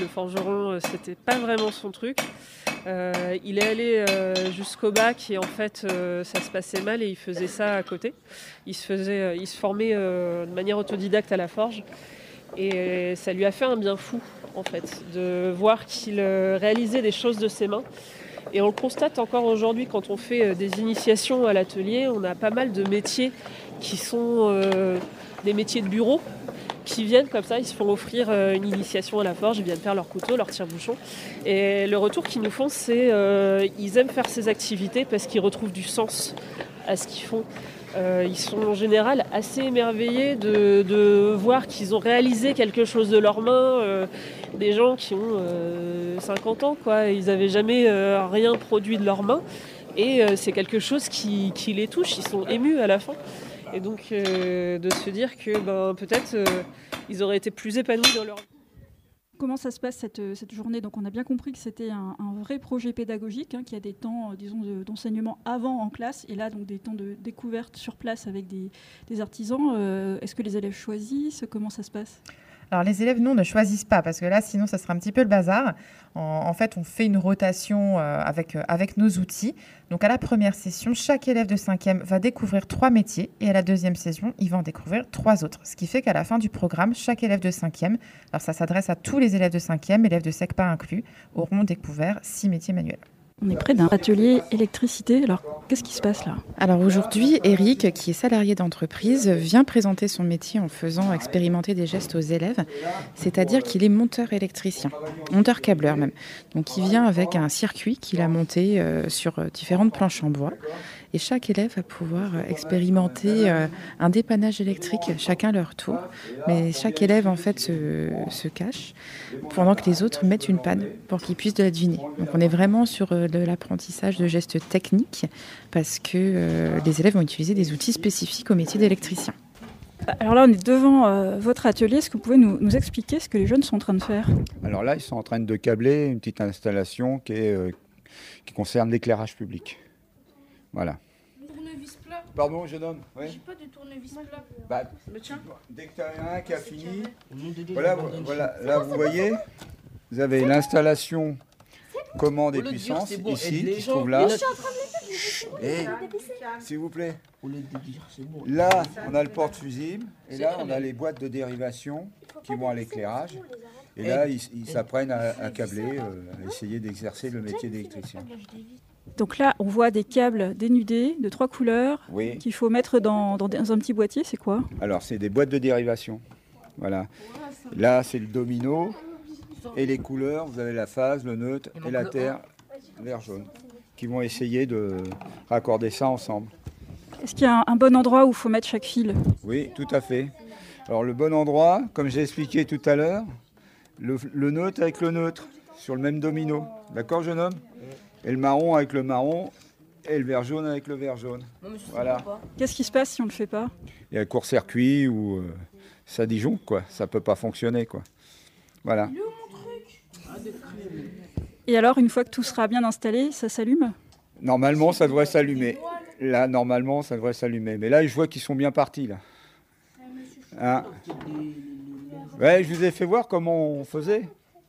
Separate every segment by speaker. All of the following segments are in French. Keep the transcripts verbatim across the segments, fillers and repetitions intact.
Speaker 1: Le forgeron, euh, c'était pas vraiment son truc. Euh, il est allé euh, jusqu'au bac et en fait euh, ça se passait mal et il faisait ça à côté. Il se, faisait, euh, il se formait euh, de manière autodidacte à la forge et ça lui a fait un bien fou en fait de voir qu'il euh, réalisait des choses de ses mains. Et on le constate encore aujourd'hui quand on fait euh, des initiations à l'atelier, on a pas mal de métiers qui sont euh, des métiers de bureau qui viennent comme ça, ils se font offrir euh, une initiation à la forge, ils viennent faire leur couteau, leur tire-bouchon. Et le retour qu'ils nous font, c'est euh, ils aiment faire ces activités parce qu'ils retrouvent du sens à ce qu'ils font. Euh, ils sont en général assez émerveillés de, de voir qu'ils ont réalisé quelque chose de leurs mains. Euh, des gens qui ont euh, cinquante ans, quoi. Ils n'avaient jamais euh, rien produit de leurs mains. Et euh, c'est quelque chose qui, qui les touche, ils sont émus à la fin. Et donc euh, de se dire que ben, peut-être euh, ils auraient été plus épanouis dans leur vie.
Speaker 2: Comment ça se passe cette, cette journée? Donc on a bien compris que c'était un, un vrai projet pédagogique, hein, qui a des temps, euh, disons, de, d'enseignement avant en classe, et là donc des temps de découverte sur place avec des, des artisans. Euh, est-ce que les élèves choisissent? Comment ça se passe?
Speaker 3: Alors les élèves, non, ne choisissent pas parce que là, sinon, ça serait un petit peu le bazar. En, en fait, on fait une rotation euh, avec, euh, avec nos outils. Donc à la première session, chaque élève de cinquième va découvrir trois métiers et à la deuxième session, il va en découvrir trois autres. Ce qui fait qu'à la fin du programme, chaque élève de cinquième, alors ça s'adresse à tous les élèves de cinquième, élèves de SECPA inclus, auront découvert six métiers manuels.
Speaker 2: On est près d'un atelier électricité. Alors, qu'est-ce qui se passe là?
Speaker 3: Alors aujourd'hui, Eric, qui est salarié d'entreprise, vient présenter son métier en faisant expérimenter des gestes aux élèves, c'est-à-dire qu'il est monteur électricien, monteur câbleur même. Donc il vient avec un circuit qu'il a monté euh, sur différentes planches en bois. Et chaque élève va pouvoir expérimenter euh, un dépannage électrique, chacun leur tour. Mais chaque élève, en fait, se, se cache pendant que les autres mettent une panne pour qu'ils puissent de la deviner. Donc on est vraiment sur euh, de l'apprentissage de gestes techniques parce que euh, les élèves vont utiliser des outils spécifiques au métier d'électricien.
Speaker 2: Alors là, on est devant euh, votre atelier. Est-ce que vous pouvez nous, nous expliquer ce que les jeunes sont en train de faire?
Speaker 4: Alors là, ils sont en train de câbler une petite installation qui, est, euh, qui concerne l'éclairage public. Voilà.
Speaker 5: Tournevis plat.
Speaker 4: Pardon, jeune homme. Oui.
Speaker 5: J'ai pas de tournevis plat.
Speaker 4: Bah,
Speaker 5: Mais tiens.
Speaker 4: dès que tu as un qui a fini, voilà, voilà, là vous voyez, vous avez l'installation commande et puissance ici qui se trouve là. Et s'il vous plaît, là on a le porte-fusible et là on a les boîtes de dérivation qui vont à l'éclairage. Et là ils, ils s'apprennent à, à câbler, euh, à essayer d'exercer le métier d'électricien.
Speaker 2: Donc là, on voit des câbles dénudés de trois couleurs,
Speaker 4: oui,
Speaker 2: qu'il faut mettre dans, dans un petit boîtier. C'est quoi?
Speaker 4: Alors, c'est des boîtes de dérivation. Voilà. Là, c'est le domino. Et les couleurs, vous avez la phase, le neutre et la terre, vert jaune, qui vont essayer de raccorder ça ensemble.
Speaker 2: Est-ce qu'il y a un, un bon endroit où il faut mettre chaque fil?
Speaker 4: Oui, tout à fait. Alors, le bon endroit, comme j'ai expliqué tout à l'heure, le, le neutre avec le neutre, sur le même domino. D'accord, jeune homme? Et le marron avec le marron, et le vert jaune avec le vert jaune. Voilà.
Speaker 2: Qu'est-ce qui se passe si on ne le fait pas?
Speaker 4: Il y a un court-circuit ou euh, ça disjoncte, quoi. Ça ne peut pas fonctionner, quoi. Voilà.
Speaker 2: Et alors, une fois que tout sera bien installé, ça s'allume?
Speaker 4: Normalement, ça devrait s'allumer. Là, normalement, ça devrait s'allumer. Mais là, je vois qu'ils sont bien partis, là. Hein? Ouais, je vous ai fait voir comment on faisait.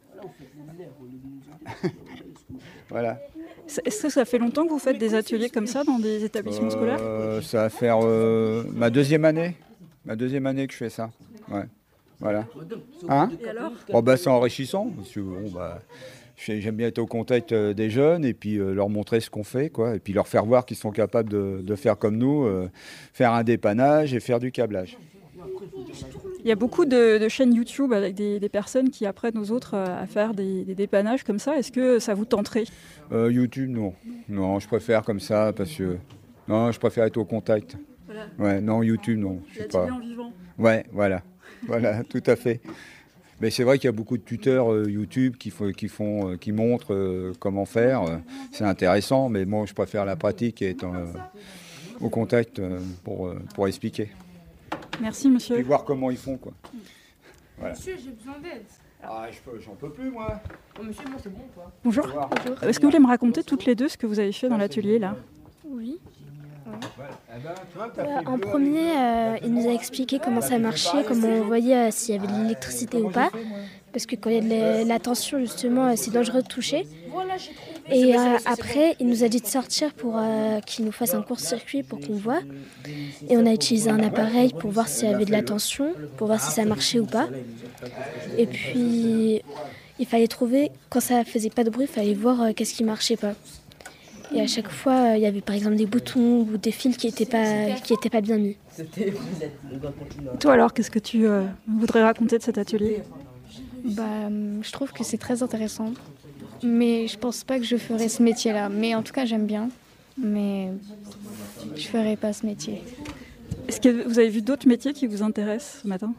Speaker 4: Voilà.
Speaker 2: Est-ce que ça fait longtemps que vous faites des ateliers comme ça dans des établissements
Speaker 4: euh,
Speaker 2: scolaires?
Speaker 4: Ça va faire euh, ma deuxième année. Ma deuxième année que je fais ça. Ouais. Voilà. Hein?
Speaker 2: Et alors?
Speaker 4: Oh, bah, c'est enrichissant. Parce que, bon, bah, j'aime bien être au contact des jeunes et puis euh, leur montrer ce qu'on fait, quoi, et puis leur faire voir qu'ils sont capables de, de faire comme nous, euh, faire un dépannage et faire du câblage.
Speaker 2: Il y a beaucoup de, de chaînes YouTube avec des, des personnes qui apprennent aux autres à faire des, des dépannages comme ça. Est-ce que ça vous tenterait?
Speaker 4: euh, YouTube, non. Non, je préfère comme ça parce que non, je préfère être au contact.
Speaker 2: Voilà.
Speaker 4: Ouais, non, YouTube, non. Je sais pas.
Speaker 2: En vivant.
Speaker 4: Ouais, voilà, voilà, tout à fait. Mais c'est vrai qu'il y a beaucoup de tuteurs euh, YouTube qui, font, qui, font, euh, qui montrent euh, comment faire. Euh, c'est intéressant, mais moi, je préfère la pratique et être euh, au contact euh, pour, euh, pour expliquer.
Speaker 2: Merci, monsieur.
Speaker 4: Et voir comment ils font, quoi. Voilà.
Speaker 5: Monsieur, j'ai besoin d'aide.
Speaker 4: Ah, je peux, j'en peux plus, moi.
Speaker 5: Oh, monsieur, moi, c'est bon, quoi.
Speaker 2: Bonjour. Bonjour. Est-ce que vous voulez me raconter toutes les deux ce que vous avez fait dans l'atelier, là?
Speaker 6: Oui. Euh, en premier, euh, il nous a expliqué comment ça marchait, comment on voyait euh, s'il y avait de l'électricité ou pas. Parce que quand il y a de la, la tension, justement, euh, c'est dangereux de toucher. Et euh, après, il nous a dit de sortir pour euh, qu'il nous fasse un court-circuit pour qu'on voit. Et on a utilisé un appareil pour voir s'il y avait de la tension, pour voir si ça marchait ou pas. Et puis, il fallait trouver, quand ça faisait pas de bruit, il fallait voir euh, qu'est-ce qui marchait pas. Et à chaque fois, il y avait par exemple des boutons ou des fils qui n'étaient pas, qui étaient pas bien mis.
Speaker 2: Toi alors, qu'est-ce que tu euh, voudrais raconter de cet atelier ?
Speaker 7: Bah, je trouve que c'est très intéressant, mais je pense pas que je ferais ce métier-là. Mais en tout cas, j'aime bien, mais je ferais pas ce métier.
Speaker 2: Est-ce que vous avez vu d'autres métiers qui vous intéressent ce matin ?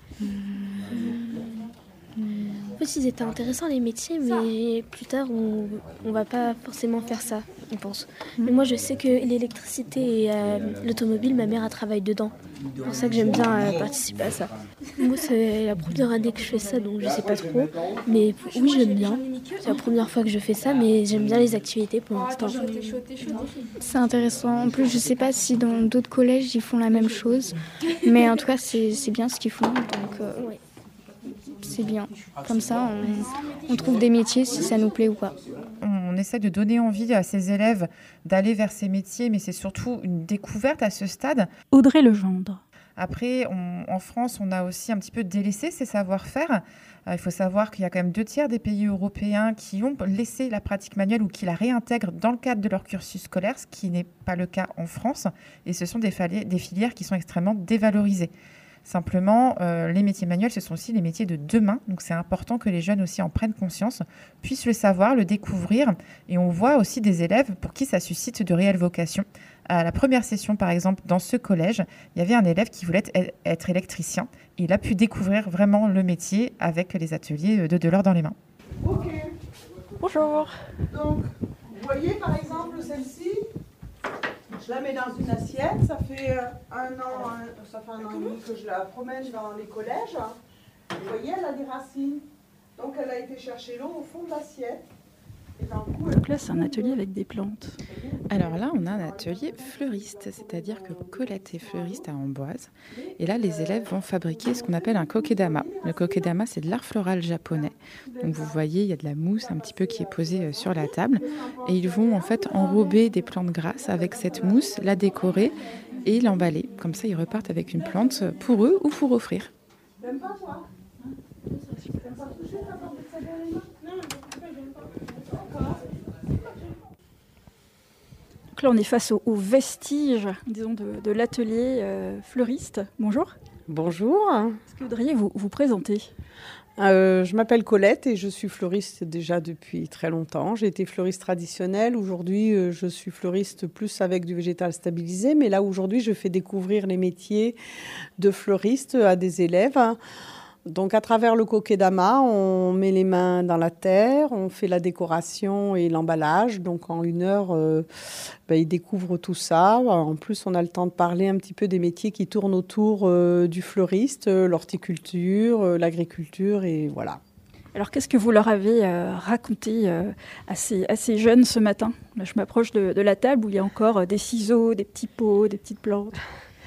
Speaker 6: En fait, ils étaient intéressants les métiers, mais plus tard, on ne va pas forcément faire ça, on pense. Mais moi, je sais que l'électricité et euh, l'automobile, ma mère a travaillé dedans. C'est pour ça que j'aime bien euh, participer à ça. Moi, c'est la première année que je fais ça, donc je sais pas trop. Mais oui, j'aime bien. C'est la première fois que je fais ça, mais j'aime bien les activités pour l'instant.
Speaker 7: C'est intéressant. En plus, je sais pas si dans d'autres collèges, ils font la même chose. Mais en tout cas, c'est, c'est bien ce qu'ils font. Donc, euh, ouais. C'est bien. Comme ça, on, on trouve des métiers si ça nous plaît ou pas.
Speaker 3: On essaie de donner envie à ces élèves d'aller vers ces métiers, mais c'est surtout une découverte à ce stade.
Speaker 2: Audrey Legendre.
Speaker 3: Après, on, en France, on a aussi un petit peu délaissé ces savoir-faire. Euh, il faut savoir qu'il y a quand même deux tiers des pays européens qui ont laissé la pratique manuelle ou qui la réintègrent dans le cadre de leur cursus scolaire, ce qui n'est pas le cas en France. Et ce sont des, fali- des filières qui sont extrêmement dévalorisées. Simplement, euh, les métiers manuels, ce sont aussi les métiers de demain. Donc, c'est important que les jeunes aussi en prennent conscience, puissent le savoir, le découvrir. Et on voit aussi des élèves pour qui ça suscite de réelles vocations. À la première session, par exemple, dans ce collège, il y avait un élève qui voulait être, être électricien. Et il a pu découvrir vraiment le métier avec les ateliers de Delors dans les mains.
Speaker 8: Ok.
Speaker 2: Bonjour.
Speaker 8: Donc, vous voyez par exemple celle-ci, je la mets dans une assiette, ça fait un an, un, ça fait un an et demi que je la promène dans les collèges. Vous voyez, elle a des racines. Donc elle a été chercher l'eau au fond de l'assiette. Et d'un coup, elle...
Speaker 2: Donc là, c'est un atelier avec des plantes.
Speaker 3: Alors là, on a un atelier fleuriste, c'est-à-dire que Colette est fleuriste à Amboise. Et là, les élèves vont fabriquer ce qu'on appelle un kokedama. Le kokedama, c'est de l'art floral japonais. Donc vous voyez, il y a de la mousse un petit peu qui est posée sur la table. Et ils vont en fait enrober des plantes grasses avec cette mousse, la décorer et l'emballer. Comme ça, ils repartent avec une plante pour eux ou pour offrir.
Speaker 8: T'aimes pas, toi? T'aimes pas toucher, t'as pas envie de savoir les mains? Non, j'aime pas.
Speaker 2: Donc là, on est face aux, aux vestiges, disons, de, de l'atelier euh, fleuriste. Bonjour.
Speaker 9: Bonjour.
Speaker 2: Est-ce que vous voudriez vous, vous présenter ?
Speaker 9: Euh, je m'appelle Colette et je suis fleuriste déjà depuis très longtemps. J'ai été fleuriste traditionnelle. Aujourd'hui, euh, je suis fleuriste plus avec du végétal stabilisé. Mais là, aujourd'hui, je fais découvrir les métiers de fleuriste à des élèves. Donc, à travers le kokedama, on met les mains dans la terre, on fait la décoration et l'emballage. Donc, en une heure, euh, ben, ils découvrent tout ça. En plus, on a le temps de parler un petit peu des métiers qui tournent autour euh, du fleuriste, euh, l'horticulture, euh, l'agriculture et voilà.
Speaker 2: Alors, qu'est-ce que vous leur avez euh, raconté euh, à, ces, à ces jeunes ce matin ? Là, je m'approche de, de la table où il y a encore euh, des ciseaux, des petits pots, des petites plantes.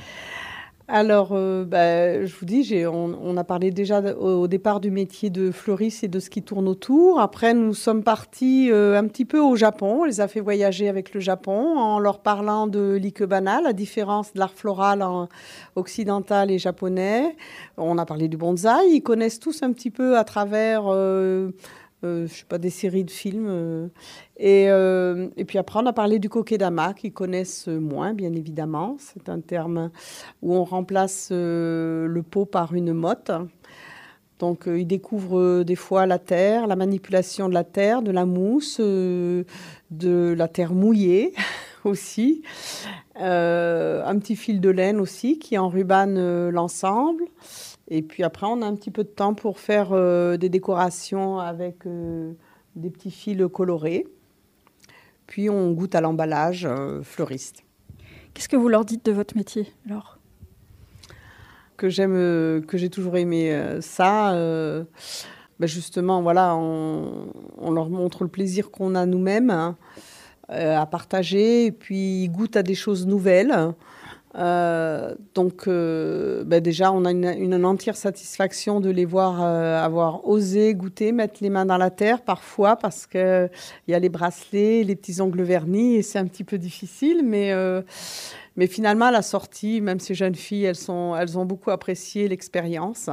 Speaker 9: Alors, euh, bah, je vous dis, j'ai, on, on a parlé déjà au, au départ du métier de fleuriste et de ce qui tourne autour. Après, nous sommes partis euh, un petit peu au Japon. On les a fait voyager avec le Japon en leur parlant de l'ikebana, la différence de l'art floral en occidental et japonais. On a parlé du bonsaï. Ils connaissent tous un petit peu à travers... Euh, Euh, je sais pas, des séries de films. Euh, et, euh, et puis après, on a parlé du kokedama, qu'ils connaissent moins, bien évidemment. C'est un terme où on remplace euh, le pot par une motte. Donc, euh, ils découvrent euh, des fois la terre, la manipulation de la terre, de la mousse, euh, de la terre mouillée aussi. Euh, un petit fil de laine aussi qui enrubane euh, l'ensemble. Et puis après, on a un petit peu de temps pour faire euh, des décorations avec euh, des petits fils colorés. Puis on goûte à l'emballage euh, fleuriste.
Speaker 2: Qu'est-ce que vous leur dites de votre métier, alors ?
Speaker 9: Que j'aime, euh, que j'ai toujours aimé euh, ça. Euh, ben justement, voilà, on, on leur montre le plaisir qu'on a nous-mêmes. Hein. euh, à partager, et puis ils goûtent à des choses nouvelles. Euh, donc euh, ben déjà, on a une, une entière satisfaction de les voir euh, avoir osé goûter, mettre les mains dans la terre parfois, parce qu'il y a les bracelets, les petits ongles vernis, et c'est un petit peu difficile, mais... Euh, Mais finalement, à la sortie, même ces jeunes filles, elles, sont, elles ont beaucoup apprécié l'expérience.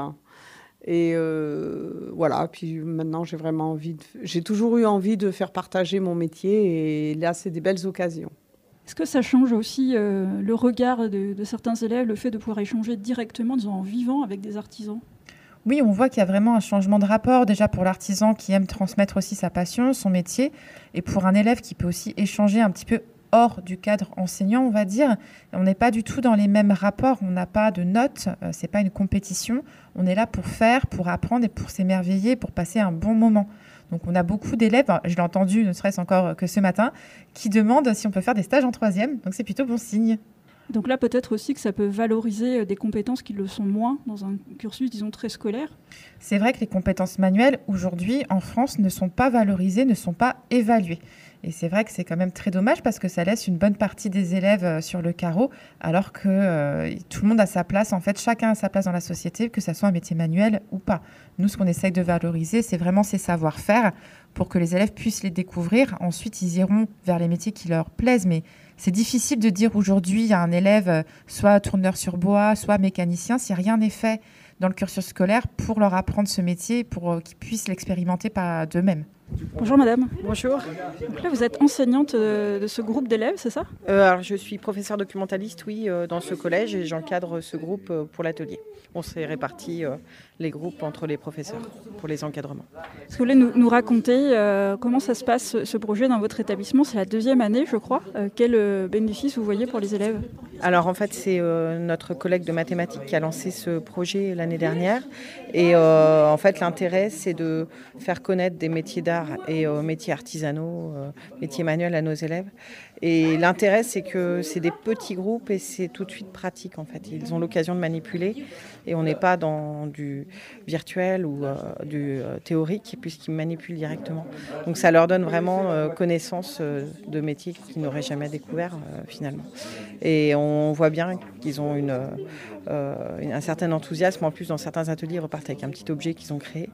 Speaker 9: Et euh, voilà, puis maintenant, j'ai vraiment envie de... J'ai toujours eu envie de faire partager mon métier, et là, c'est des belles occasions.
Speaker 2: Est-ce que ça change aussi euh, le regard de, de certains élèves, le fait de pouvoir échanger directement, disons, en vivant avec des artisans ?
Speaker 3: Oui, on voit qu'il y a vraiment un changement de rapport, déjà pour l'artisan qui aime transmettre aussi sa passion, son métier, et pour un élève qui peut aussi échanger un petit peu hors du cadre enseignant, on va dire. On n'est pas du tout dans les mêmes rapports, on n'a pas de notes, euh, c'est pas une compétition. On est là pour faire, pour apprendre et pour s'émerveiller, pour passer un bon moment. Donc on a beaucoup d'élèves, je l'ai entendu ne serait-ce encore que ce matin, qui demandent si on peut faire des stages en troisième, donc c'est plutôt bon signe.
Speaker 2: Donc là, peut-être aussi que ça peut valoriser des compétences qui le sont moins dans un cursus, disons, très scolaire.
Speaker 3: C'est vrai que les compétences manuelles, aujourd'hui, en France, ne sont pas valorisées, ne sont pas évaluées. Et c'est vrai que c'est quand même très dommage parce que ça laisse une bonne partie des élèves sur le carreau, alors que euh, tout le monde a sa place. En fait, chacun a sa place dans la société, que ça soit un métier manuel ou pas. Nous, ce qu'on essaye de valoriser, c'est vraiment ces savoir-faire pour que les élèves puissent les découvrir. Ensuite, ils iront vers les métiers qui leur plaisent. Mais c'est difficile de dire aujourd'hui à un élève, soit tourneur sur bois, soit mécanicien, si rien n'est fait dans le cursus scolaire pour leur apprendre ce métier, pour qu'ils puissent l'expérimenter par d'eux-mêmes.
Speaker 2: Bonjour madame.
Speaker 10: Bonjour.
Speaker 2: Donc là, vous êtes enseignante de, de ce groupe d'élèves, c'est ça ?
Speaker 10: euh, alors, Je suis professeure documentaliste, oui, euh, dans ce collège, et j'encadre ce groupe euh, pour l'atelier. On s'est répartis euh, les groupes entre les professeurs pour les encadrements.
Speaker 2: Est-ce que vous voulez nous, nous raconter euh, comment ça se passe, ce projet dans votre établissement ? C'est la deuxième année, je crois. Euh, quel euh, bénéfice vous voyez pour les élèves ?
Speaker 10: Alors en fait, c'est euh, notre collègue de mathématiques qui a lancé ce projet l'année dernière. Et euh, en fait, l'intérêt, c'est de faire connaître des métiers d'art et euh, métiers artisanaux, euh, métiers manuels à nos élèves. Et l'intérêt, c'est que c'est des petits groupes et c'est tout de suite pratique en fait. Ils ont l'occasion de manipuler et on n'est pas dans du virtuel ou euh, du euh, théorique puisqu'ils manipulent directement. Donc ça leur donne vraiment euh, connaissance euh, de métiers qu'ils n'auraient jamais découvert euh, finalement. Et on voit bien qu'ils ont une, euh, un certain enthousiasme. En plus, dans certains ateliers, ils repartent avec un petit objet qu'ils ont créé.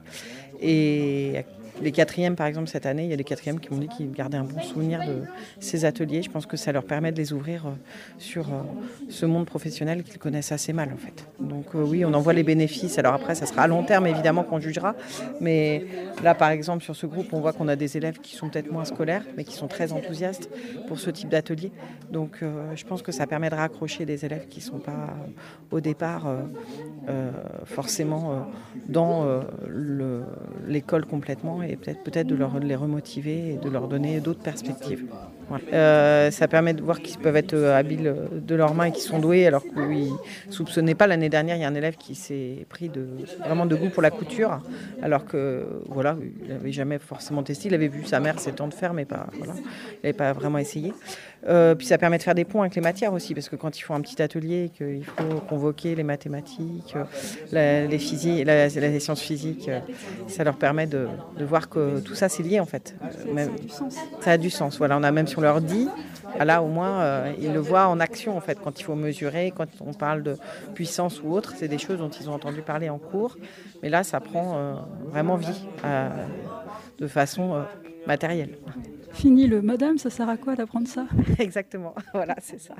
Speaker 10: Et les quatrièmes, par exemple, cette année, il y a des quatrièmes qui m'ont dit qu'ils gardaient un bon souvenir de ces ateliers. Je pense que ça leur permet de les ouvrir sur ce monde professionnel qu'ils connaissent assez mal, en fait. Donc euh, oui, on en voit les bénéfices. Alors après, ça sera à long terme, évidemment, qu'on jugera. Mais là, par exemple, sur ce groupe, on voit qu'on a des élèves qui sont peut-être moins scolaires, mais qui sont très enthousiastes pour ce type d'atelier. Donc euh, je pense que ça permet de raccrocher des élèves qui ne sont pas, euh, au départ, euh, euh, forcément euh, dans euh, le, l'école complètement, et peut-être, peut-être de, leur, de les remotiver et de leur donner d'autres perspectives. Voilà. Euh, ça permet de voir qu'ils peuvent être habiles de leurs mains et qu'ils sont doués, alors qu'ils ne soupçonnaient pas. L'année dernière, il y a un élève qui s'est pris de, vraiment de goût pour la couture, alors que voilà, il n'avait jamais forcément testé. Il avait vu sa mère s'étendre faire, mais pas, voilà, il n'avait pas vraiment essayé. Euh, puis ça permet de faire des ponts avec les matières aussi, parce que quand ils font un petit atelier, qu'il faut convoquer les mathématiques, la, les, physiques, la, les sciences physiques, ça leur permet de, de voir que tout ça c'est lié en fait. Même, ça a du sens. Ça a du sens. Voilà, on a même si on leur dit, là au moins euh, ils le voient en action en fait. Quand il faut mesurer, quand on parle de puissance ou autre, c'est des choses dont ils ont entendu parler en cours, mais là ça prend euh, vraiment vie euh, de façon euh, matérielle.
Speaker 2: Fini le madame, ça sert à quoi d'apprendre ça ?
Speaker 10: Exactement, voilà, c'est ça.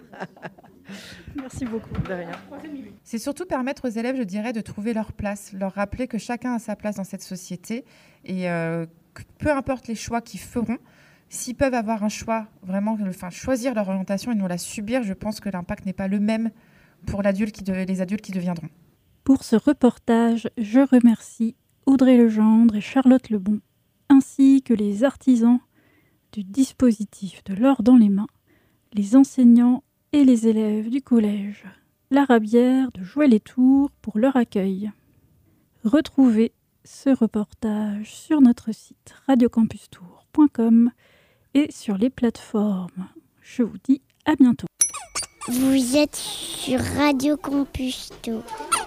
Speaker 2: Merci beaucoup.
Speaker 10: De rien.
Speaker 3: C'est surtout permettre aux élèves, je dirais, de trouver leur place, leur rappeler que chacun a sa place dans cette société et euh, que peu importe les choix qu'ils feront, s'ils peuvent avoir un choix, vraiment, enfin, choisir leur orientation et non la subir, je pense que l'impact n'est pas le même pour l'adulte qui de, les adultes qui deviendront.
Speaker 2: Pour ce reportage, je remercie Audrey Legendre et Charlotte Lebon, ainsi que les artisans du dispositif de l'or dans les mains, les enseignants et les élèves du collège La Rabière de Jouët-les-Tours pour leur accueil. Retrouvez ce reportage sur notre site radio campus tours point com et sur les plateformes. Je vous dis à bientôt.
Speaker 11: Vous êtes sur Radio Campus Tours.